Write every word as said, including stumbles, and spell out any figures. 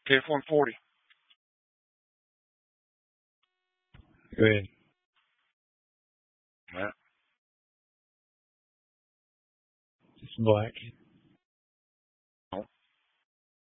K F one forty. Go ahead. Yeah. It's black.